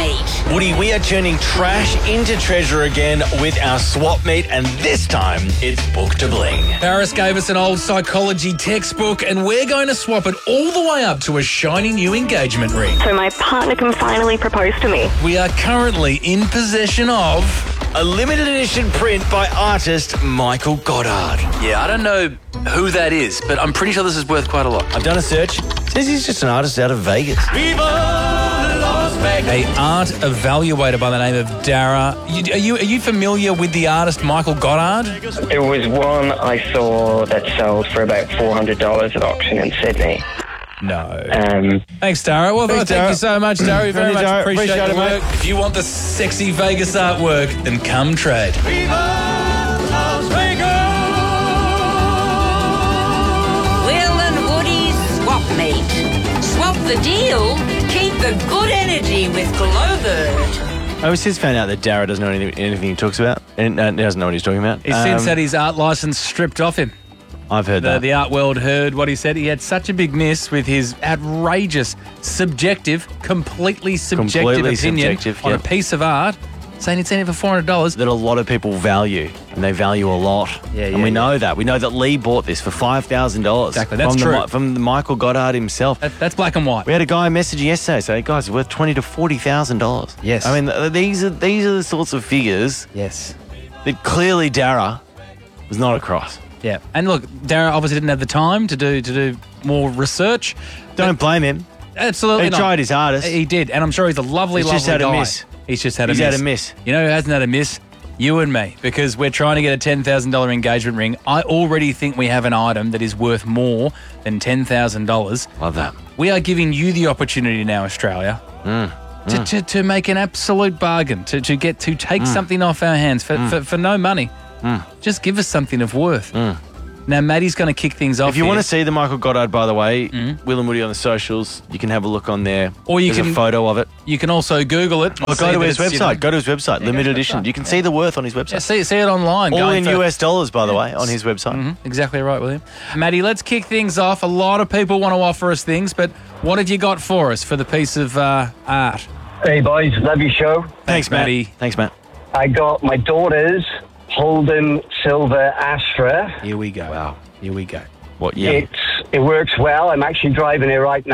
meet. Woody, we are turning trash into treasure again with our swap meet, and this time it's Book to Bling. Paris gave us an old psychology textbook, and we're going to swap it all the way up to a shiny new engagement ring. So my partner can finally propose to me. We are currently in possession of A limited edition print by artist Michael Goddard. Yeah, I don't know who that is, but I'm pretty sure this is worth quite a lot. I've done a search. It says he's just an artist out of Vegas. a art evaluator by the name of Dara. Are you familiar with the artist Michael Goddard? It was one I saw that sold for about $400 at auction in Sydney. No. Thanks, Dara. Well, thank Dara. you so much, Dara. We very much Dara. appreciate Appreciate your it, work. If you want the sexy Vegas artwork, then come trade. Will and Woody's swap meet. Swap the deal, keep the good energy with Glowbird. I was since found out that Dara doesn't know anything he talks about. And doesn't know what he's talking about. He's since had his art license stripped off him. I've heard that. The art world heard what he said. He had such a big miss with his outrageous, completely subjective opinion on a piece of art, saying he'd seen it for $400. That a lot of people value, and they value a lot. And we know that. We know that Lee bought this for $5,000. Exactly, that's true. From Michael Goddard himself. That's black and white. We had a guy message yesterday saying, guys, it's worth $20,000 to $40,000. Yes. I mean, these are the sorts of figures Yes. that clearly Dara was not across. Yeah. And look, Dara obviously didn't have the time to do more research. Don't blame him. Absolutely He not. tried his hardest. He did. And I'm sure he's a lovely, He's lovely just had a guy. miss. He's just had a He's miss. had a miss. You know who hasn't had a miss? You and me. Because we're trying to get a $10,000 engagement ring. I already think we have an item that is worth more than $10,000. Love that. We are giving you the opportunity now, Australia, to make an absolute bargain, to take something off our hands for no money. Just give us something of worth. Now, Maddie's going to kick things off. If you here. want to see the Michael Goddard, by the way, Will and Woody on the socials, you can have a look on there. Or you There's can- a photo of it. You can also Google it. Or go to his website. Go to his website. Limited edition. You can see the worth on his website. Yeah, see it online. All going in for- US dollars, by the way, on his website. Exactly right, William. Maddie, let's kick things off. A lot of people want to offer us things, but what have you got for us for the piece of art? Hey boys, love your show. Thanks, Matt. Maddie. Thanks, Matt. I got my daughter's Holden Silver Astra. Here we go. Wow. Here we go. What year? It works well. I'm actually driving it right now.